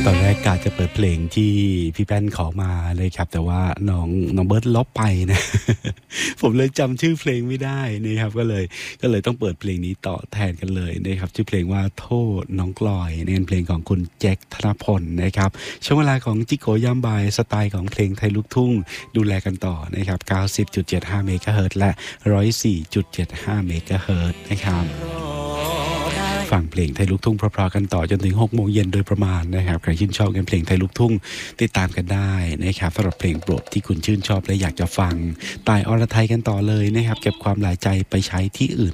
ตอนแรกกะจะเปิดเพลงที่พี่แป้นขอมาเลยครับแต่ว่าน้องเบิร์ดลบไปนะ ผมเลยจำชื่อเพลงไม่ได้นะครับก็เลยต้องเปิดเพลงนี้ต่อแทนกันเลยนะครับชื่อเพลงว่าโทษน้องกลอยในเพลงของคุณแจ็คธนพลนะครับช่วงเวลาของจิโกยามบ่ายสไตล์ของเพลงไทยลูกทุ่งดูแลกันต่อนะครับ 90.75 เมกะเฮิรตซ์และ 104.75 เมกะเฮิรตซ์นะครับฟังเพลงไทยลูกทุ่งเพราะๆกันต่อจนถึง 6 โมงเย็นโดยประมาณนะครับใครชื่นชอบกันเพลงไทยลูกทุ่งติดตามกันได้นะครับสำหรับเพลงโปรดที่คุณชื่นชอบและอยากจะฟังตายอรไทยกันต่อเลยนะครับเก็บความหลายใจไปใช้ที่อื่น